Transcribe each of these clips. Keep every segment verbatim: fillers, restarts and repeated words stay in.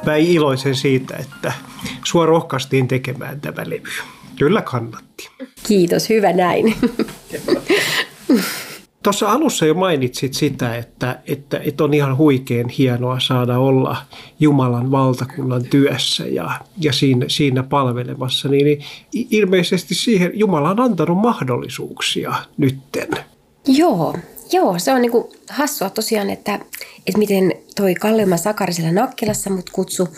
Mä iloisen siitä, että sua rohkaistiin tekemään tämä levy. Kyllä kannatti. Kiitos, hyvä näin. Tuossa alussa jo mainitsit sitä, että, että, että on ihan huikean hienoa saada olla Jumalan valtakunnan työssä ja, ja siinä, siinä palvelemassa. Niin, niin ilmeisesti siihen Jumala on antanut mahdollisuuksia nytten. Joo, joo se on niinku hassua tosiaan, että, että miten toi Kallioma Sakari siellä Nakkilassa mut kutsui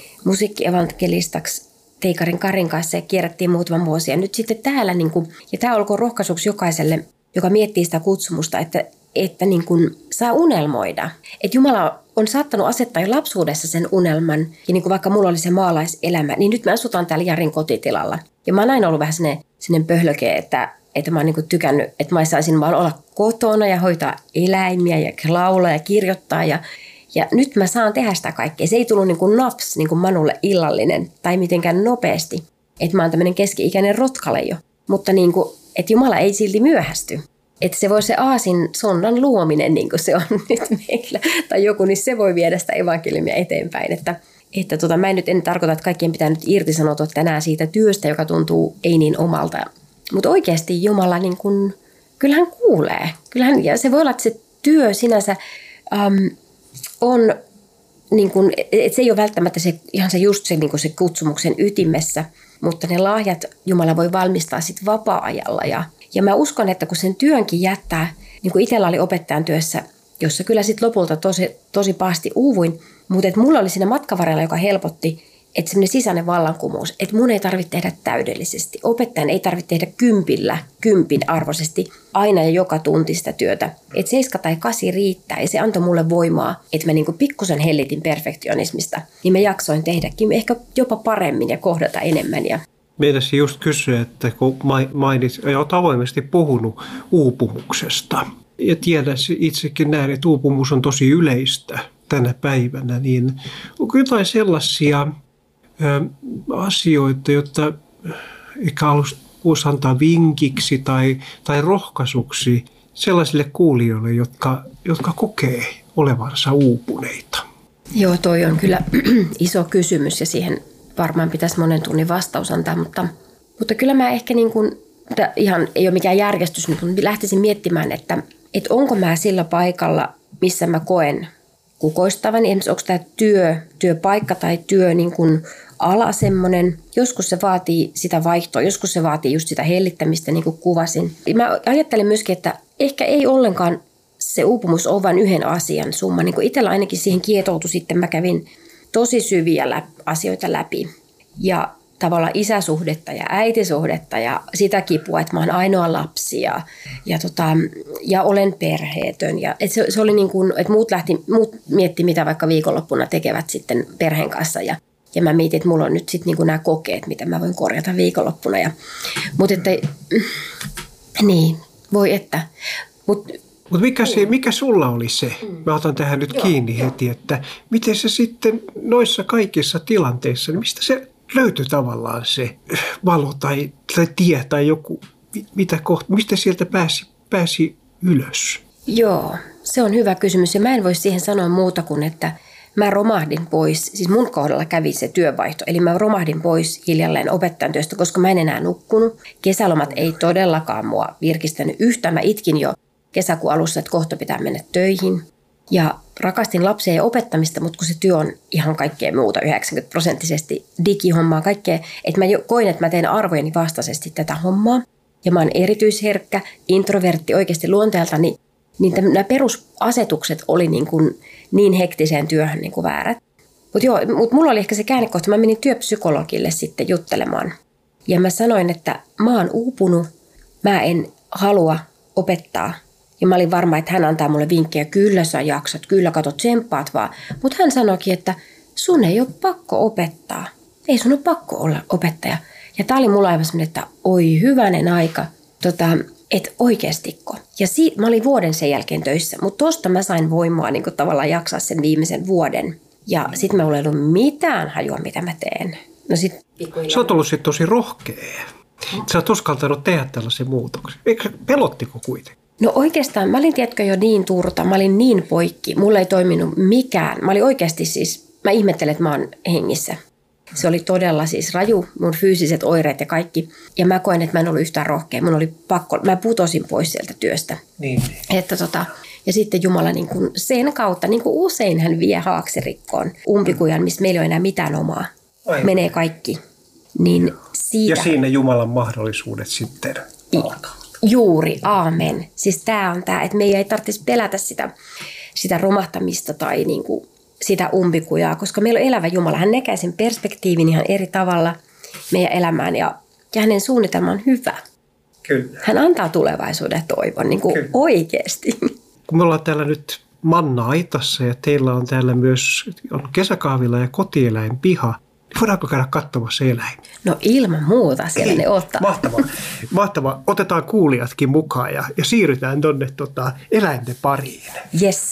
musiikkievankelistaksi Teikarin Karin kanssa ja kierrättiin muutaman vuosia. Nyt sitten täällä, niinku, ja tämä olkoon rohkaisuksi jokaiselle, joka miettii sitä kutsumusta, että, että niin kuin saa unelmoida. Että Jumala on saattanut asettaa jo lapsuudessa sen unelman. Ja niin kuin vaikka mulla oli se maalaiselämä, niin nyt me asutaan täällä Jarin kotitilalla. Ja mä oon aina ollut vähän sellainen, sellainen pöhlöke, että, että mä oon niin kuin tykännyt, että mä saisin vaan olla kotona ja hoitaa eläimiä ja laulaa ja kirjoittaa. Ja, ja nyt mä saan tehdä sitä kaikkea. Se ei tullut niin kuin naps, niin kuin Manulle illallinen tai mitenkään nopeasti. Että mä oon tämmöinen keski-ikäinen rotkalejo. Mutta niin kuin että Jumala ei silti myöhästy. Että se voi se aasin sonnan luominen, niin kuin se on nyt meillä, tai joku, niin se voi viedä sitä evankeliumia eteenpäin. Että, että tota, mä en nyt en tarkoita, että kaikkien pitää nyt irtisanoutua tänään siitä työstä, joka tuntuu ei niin omalta. Mutta oikeasti Jumala, niin kun, kyllähän kuulee. Kyllähän, ja se voi olla, että se työ sinänsä äm, on, niin kun, että se ei ole välttämättä se, ihan se just se, niin kun se kutsumuksen ytimessä, mutta ne lahjat Jumala voi valmistaa sitten vapaa-ajalla. Ja, ja mä uskon, että kun sen työnkin jättää, niin kuin itsellä oli opettajan työssä, jossa kyllä sitten lopulta tosi, tosi pahasti uuvuin, mutta että mulla oli siinä matkavarrella, joka helpotti, että semmoinen sisäinen vallankumous, että mun ei tarvitse tehdä täydellisesti. Opettajan ei tarvitse tehdä kympillä, kympin arvoisesti aina ja joka tunti sitä työtä. Että seiska tai kasi riittää ja se antoi mulle voimaa, että mä niinku pikkusen hellitin perfektionismista. Niin mä jaksoin tehdäkin ehkä jopa paremmin ja kohdata enemmän. Ja meidässä just kysyä, että kun mainitsit, ja olet avoimesti puhunut uupumuksesta ja tiedän itsekin näin, että uupumus on tosi yleistä tänä päivänä, niin onko jotain sellaisia asioita, jotta ehkä voisi antaa vinkiksi tai, tai rohkaisuksi sellaisille kuulijoille, jotka, jotka kokee olevansa uupuneita? Joo, toi on kyllä iso kysymys ja siihen varmaan pitäisi monen tunnin vastaus antaa, mutta, mutta kyllä mä ehkä niin kuin, ihan ei ole mikään järjestys, mutta lähtisin miettimään, että, että onko mä sillä paikalla, missä mä koen kukoistavan. Esimerkiksi onko tämä työ, työpaikka tai työ niin kuin ala semmoinen. Joskus se vaatii sitä vaihtoa, joskus se vaatii just sitä hellittämistä, niin kuin kuvasin. Mä ajattelen myöskin, että ehkä ei ollenkaan se uupumus ole vain yhden asian summa. Niin kuin itsellä ainakin siihen kietoutui sitten, mä kävin tosi syviä lä- asioita läpi. Ja tavallaan isäsuhdetta ja äitisuhdetta ja sitä kipua, että mä oon ainoa lapsi ja, ja, tota, ja olen perheetön. Ja, et se, se oli niin kuin, että muut, lähti, muut mietti, mitä vaikka viikonloppuna tekevät sitten perheen kanssa. Ja, ja mä mietin, että mulla on nyt sitten niin kuin nämä kokeet, mitä mä voin korjata viikonloppuna. Ja, mutta että, niin, voi että. Mut, Mutta mikä, se, mikä sulla oli se? Mä otan tähän nyt Joo, kiinni jo. heti, että miten se sitten noissa kaikissa tilanteissa, niin mistä se löytyi tavallaan se valo tai, tai tie tai joku, mitä kohta, mistä sieltä pääsi, pääsi ylös? Joo, se on hyvä kysymys ja mä en voi siihen sanoa muuta kuin, että mä romahdin pois, siis mun kohdalla kävi se työvaihto, eli mä romahdin pois hiljalleen opettajan työstä, koska mä en enää nukkunut. Kesälomat ei todellakaan mua virkistänyt yhtään, mä itkin jo kesäkuun alussa, että kohta pitää mennä töihin. Ja rakastin lapsia ja opettamista, mutta kun se työ on ihan kaikkea muuta, yhdeksänkymmentä prosenttisesti digihommaa, kaikkea, että mä koin, että mä teen arvojeni vastaisesti tätä hommaa. Ja mä oon erityisherkkä, introvertti oikeasti luonteeltani, niin nämä perusasetukset oli niin, kuin niin hektiseen työhön niin kuin väärät. Mutta joo, mut mulla oli ehkä se käännekohta, mä menin työpsykologille sitten juttelemaan. Ja mä sanoin, että mä oon uupunut, mä en halua opettaa. Ja mä olin varma, että hän antaa mulle vinkkejä, kyllä sä jaksat, kyllä kato tsemppaat vaan. Mutta hän sanoikin, että sun ei ole pakko opettaa. Ei sun ole pakko olla opettaja. Ja tää oli mulla aivan semmoinen, että oi hyvänen aika, tota, että oikeastiko. Ja siitä, mä olin vuoden sen jälkeen töissä, mutta tosta mä sain voimaa niin tavallaan jaksaa sen viimeisen vuoden. Ja sit mä ei ollut mitään hajua, mitä mä teen. No sit, sä oot ollut sit tosi rohkea. Sä oot uskaltanut tehdä tällaisen muutoksen. Eikö pelottiko kuitenkin? No oikeastaan mä olin tiedätkö jo niin turta, mä olin niin poikki, mulla ei toiminut mikään. Mä olin oikeasti siis mä ihmettelen, että mä oon hengissä. Se oli todella siis raju, mun fyysiset oireet ja kaikki. Ja mä koen, että mä en ollut yhtään rohkea. Mun oli pakko, mä putosin pois sieltä työstä. Niin. Että tota, ja sitten Jumala niin kuin sen kautta, niin kuin usein hän vie haaksirikkoon umpikujan, missä meillä ei ole enää mitään omaa. Aivan. Menee kaikki. Niin siitä, ja siinä Jumalan mahdollisuudet sitten alkaa. Juuri, aamen. Siis tämä on tämä, että meidän ei tarvitsisi pelätä sitä, sitä romahtamista tai niin kuin sitä umpikujaa, koska meillä on elävä Jumala. Hän näkee sen perspektiivin ihan eri tavalla meidän elämään ja, ja hänen suunnitelma on hyvä. Kyllä. Hän antaa tulevaisuuden toivon niin kuin oikeasti. Kun me ollaan täällä nyt Manna-aitassa ja teillä on täällä myös on kesäkahvila ja kotieläinpiha, niin voidaanko käydä katsomassa eläin? No ilman muuta siellä ne ottaa. Mahtavaa. Mahtavaa. Otetaan kuulijatkin mukaan ja, ja siirrytään tuonne tota, eläinten pariin. Yes.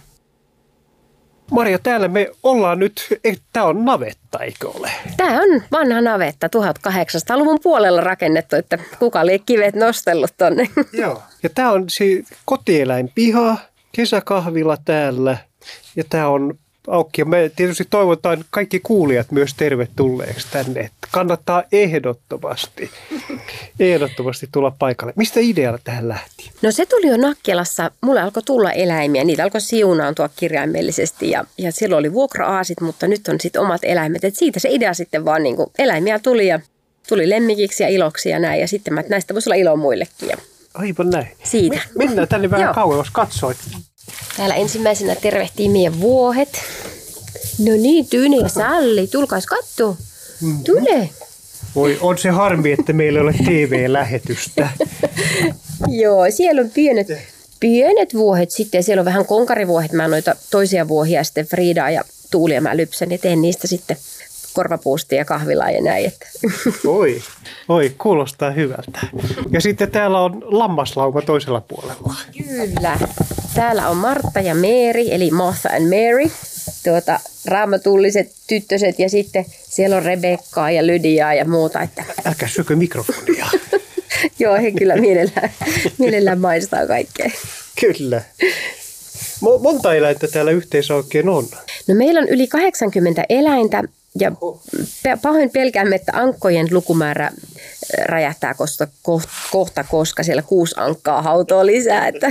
Maria, täällä me ollaan nyt, tämä on navetta, eikö ole? Tämä on vanha navetta, tuhatkahdeksansataaluvun puolella rakennettu, että kuka lie kivet nostellut tonne. Joo. Ja tämä on si- kotieläinpiha, kesäkahvila täällä ja tämä on auki. Ja me tietysti toivotaan kaikki kuulijat myös tervetulleeksi tänne. Että kannattaa ehdottomasti, ehdottomasti tulla paikalle. Mistä idealla tähän lähti? No se tuli jo Nakkelassa. Mulle alkoi tulla eläimiä. Niitä alkoi siunaantua kirjaimellisesti ja, ja silloin oli vuokra-aasit, mutta nyt on sitten omat eläimet. Et siitä se idea sitten vaan niin kuin eläimiä tuli ja tuli lemmikiksi ja iloksi ja näin. Ja sitten mä, että näistä voisi olla ilo muillekin. Ja aivan näin. Siitä. Me, mennään tänne vähän kauemmas katsoa. Täällä ensimmäisenä tervehtii meidän vuohet. No niin, Tyne ja Salli, tulkaas katsoa. Mm-hmm. Tule. Voi, on se harmi, että meillä ei ole T V-lähetystä. Joo, siellä on pienet, pienet vuohet sitten ja siellä on vähän konkarivuohet. Mä noita toisia vuohia sitten Fridaa ja Tuulia mä lypsän ja teen niistä sitten korvapuustia ja kahvilaa ja näin. Että. Oi, oi, kuulostaa hyvältä. Ja sitten täällä on lammaslauma toisella puolella. Kyllä. Täällä on Martta ja Mary, eli Martha and Mary, tuota, raamatulliset tyttöset ja sitten siellä on Rebekkaa ja Lydiaa ja muuta. Että. Älkää syökö mikrofonia. Joo, he kyllä mielellään, mielellään maistaa kaikkea. Kyllä. Monta eläintä täällä yhteensä oikein on? No meillä on yli kahdeksankymmentä eläintä ja pahoin pelkäämme, että ankkojen lukumäärä räjähtää kosta, kohta, koska siellä kuusi ankkaa hautoo lisää, että,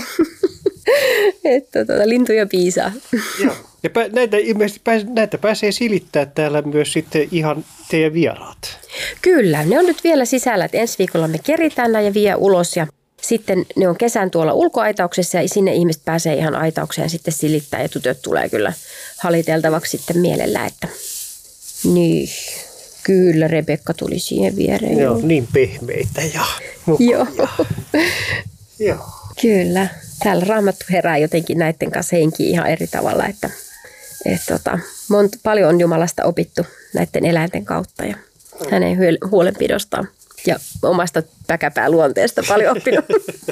että tuota, lintuja piisaa. Joo. Ja näitä, ilmeisesti näitä pääsee silittää täällä myös sitten ihan teidän vieraat. Kyllä, ne on nyt vielä sisällä, että ensi viikolla me keritään nämä ja vie ulos ja sitten ne on kesän tuolla ulkoaitauksessa ja sinne ihmiset pääsee ihan aitaukseen sitten silittää ja tytöt tulee kyllä haliteltavaksi sitten mielellä, että niin, kyllä Rebekka tuli siihen viereen. Joo, niin pehmeitä ja Joo. Joo. Kyllä. Täällä Raamattu herää jotenkin näiden kanssa henkiin ihan eri tavalla, että, että tota, monta, paljon on Jumalasta opittu näiden eläinten kautta ja hänen huolenpidostaan ja omasta päkäpää luonteesta paljon oppinut.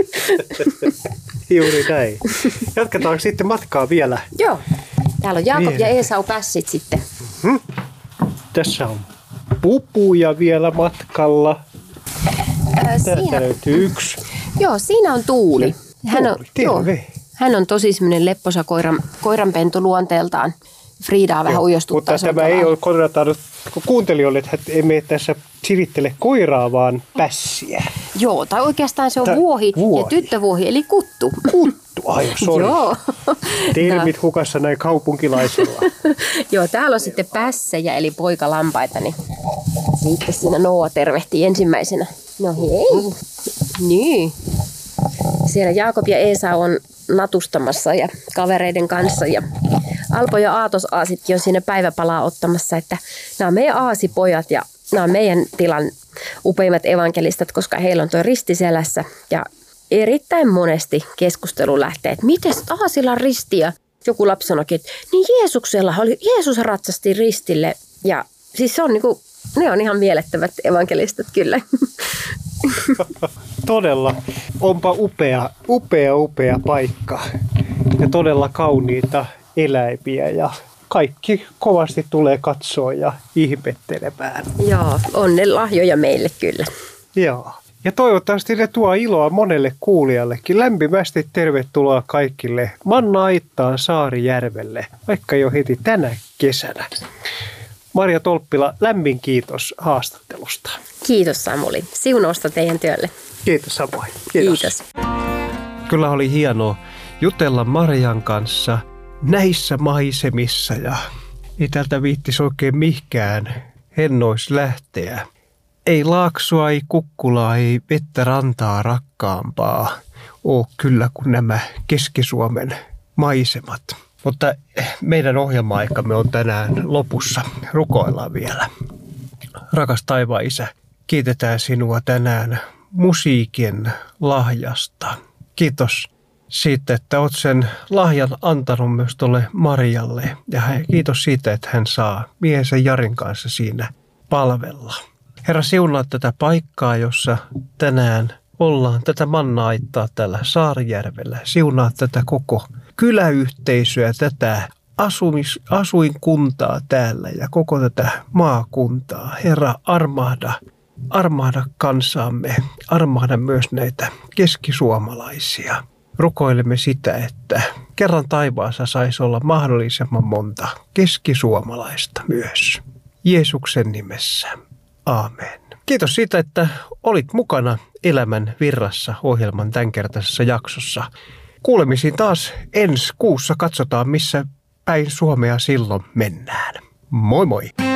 Juuri näin. Jatketaanko sitten matkaa vielä? Joo. Täällä on Jaakob vielä. Ja Eesau pässit sitten. Mm-hmm. Tässä on pupuja vielä matkalla. Täältä siinä löytyy yksi. Joo, siinä on Tuuli. Hän on, Tuuli, joo, hän on tosi semmoinen lepposa koiran, koiranpentu luonteeltaan. Friidaa vähän ujostuttaa. Mutta tämä ei ole korjataan kuuntelijoille, että emme tässä silittele koiraa, vaan pässiä. Joo, tai oikeastaan se on Tää, vuohi, vuohi ja tyttövuohi, eli kuttu. Kuttu, ai sori. Joo. Termit hukassa näin kaupunkilaisilla. Joo, täällä on sitten pässejä, eli poikalampaita, niin sitten siinä Noa tervehtii ensimmäisenä. No hei. Niin. Siellä Jaakob ja Eesau on natustamassa ja kavereiden kanssa ja Alpo ja Aatos-aasitkin on siinä päiväpalaa ottamassa, että nämä on meidän aasipojat ja nämä on meidän tilan upeimmat evankelistat, koska heillä on tuo risti selässä ja erittäin monesti keskustelu lähtee, että miten aasilla on risti ja joku lapsi sanoikin, että niin Jeesuksella oli, Jeesus ratsasti ristille ja siis se on niinku, ne on ihan mielettömät evankelistat kyllä. Todella, onpa upea, upea, upea paikka ja todella kauniita eläimiä ja kaikki kovasti tulee katsoa ja ihmettelemään. Joo, on ne lahjoja meille kyllä. Joo. Ja toivottavasti ne tuo iloa monelle kuulijallekin. Lämpimästi tervetuloa kaikille Manna-aittaan Saarijärvelle, vaikka jo heti tänä kesänä. Marja Tolppila, lämmin kiitos haastattelusta. Kiitos Samuli. Siunausta teidän työlle. Kiitos samoin. Kiitos. Kiitos. Kyllä oli hienoa jutella Marjan kanssa näissä maisemissa ja ei täältä viittisi oikein mihkään hennois lähteä. Ei Laaksoa, ei Kukkulaa, ei vettä rantaa rakkaampaa ole kyllä kuin nämä Keski-Suomen maisemat. Mutta meidän ohjelma-aikamme on tänään lopussa. Rukoillaan vielä. Rakas taivaan Isä, kiitetään sinua tänään musiikin lahjasta. Kiitos siitä, että olet sen lahjan antanut myös tuolle Marjalle. Ja kiitos siitä, että hän saa miehensä Jarin kanssa siinä palvella. Herra, siunaa tätä paikkaa, jossa tänään ollaan, tätä manna-aittaa täällä Saarijärvellä. Siunaa tätä koko kyläyhteisöä, tätä asumis, asuinkuntaa täällä ja koko tätä maakuntaa. Herra, armahda, armahda kansaamme, armahda myös näitä keskisuomalaisia. Rukoilemme sitä, että kerran taivaassa saisi olla mahdollisimman monta keskisuomalaista myös. Jeesuksen nimessä. Aamen. Kiitos siitä, että olit mukana Elämän virrassa ohjelman tämänkertaisessa jaksossa. Kuulemisiin taas ensi kuussa. Katsotaan, missä päin Suomea silloin mennään. Moi moi!